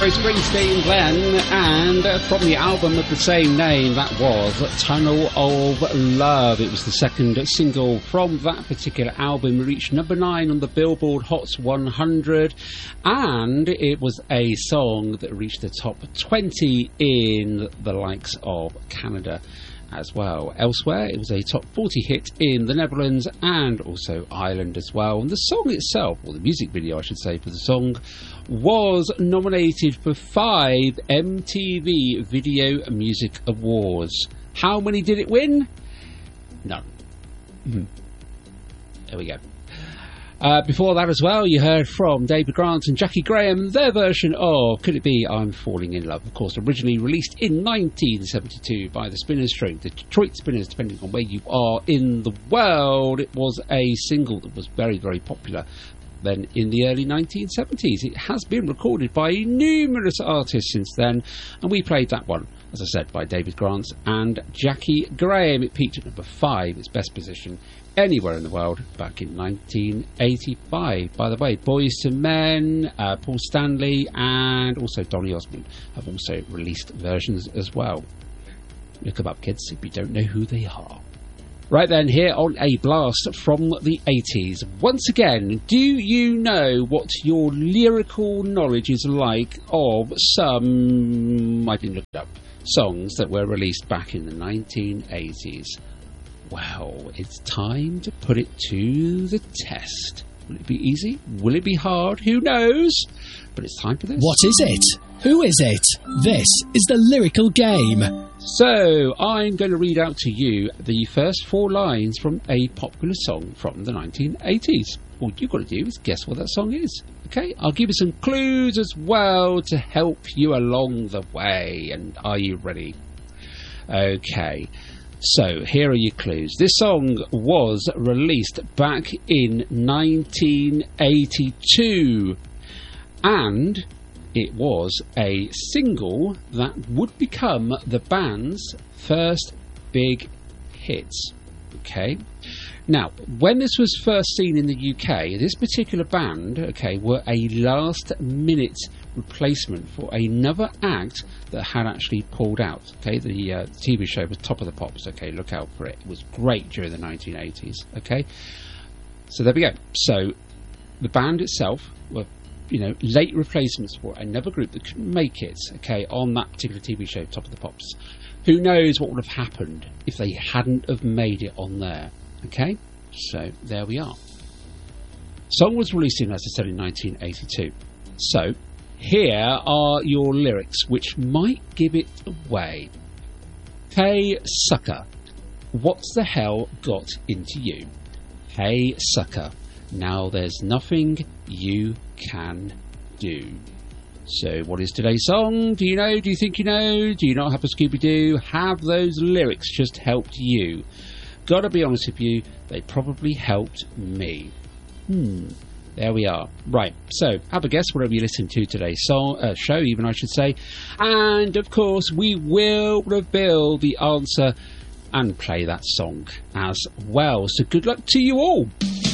Springsteen, Glenn, and from the album of the same name, that was Tunnel of Love. It was the second single from that particular album. It reached number 9 on the Billboard Hot 100, and it was a song that reached the top 20 in the likes of Canada as well. Elsewhere, it was a top 40 hit in the Netherlands and also Ireland as well. And the song itself, or the music video I should say for the song, was nominated for 5 MTV Video Music Awards. How many did it win? None. There we go. Before that as well, you heard from David Grant and Jackie Graham, their version of Could It Be I'm Falling in Love. Of course, originally released in 1972 by the Spinners String, the Detroit Spinners, depending on where you are in the world. It was a single that was very, very popular then in the early 1970s. It has been recorded by numerous artists since then, and we played that one, as I said, by David Grant and Jackie Graham. It peaked at number 5, its best position anywhere in the world, back in 1985. By the way, Boyz II Men, Paul Stanley, and also Donny Osmond have also released versions as well. Look them up, kids, if you don't know who they are. Right then, here on A Blast from the 80s. Once again, do you know what your lyrical knowledge is like of some, I didn't look it up, songs that were released back in the 1980s? Well, it's time to put it to the test. Will it be easy? Will it be hard? Who knows? But it's time for this. What is it? Who is it? This is the lyrical game. So, I'm going to read out to you the first 4 lines from a popular song from the 1980s. All you've got to do is guess what that song is. Okay? I'll give you some clues as well to help you along the way. And are you ready? Okay. So, here are your clues. This song was released back in 1982, and it was a single that would become the band's first big hits. Okay? Now, when this was first seen in the UK, this particular band, okay, were a last-minute replacement for another act that had actually pulled out. Okay, the TV show was Top of the Pops. Okay, look out for it. It was great during the 1980s. Okay, so there we go. So the band itself were, late replacements for another group that couldn't make it. Okay, on that particular TV show, Top of the Pops. Who knows what would have happened if they hadn't have made it on there? Okay, so there we are. Song was released in, as I said, in 1982. So here are your lyrics, which might give it away. Hey, sucker, what's the hell got into you? Hey, sucker, now there's nothing you can do. So what is today's song? Do you know? Do you think you know? Do you not have a Scooby-Doo? Have those lyrics just helped you? Gotta be honest with you, they probably helped me. There we are. Right, so have a guess whatever you listen to today's show, even I should say. And of course, we will reveal the answer and play that song as well. So good luck to you all.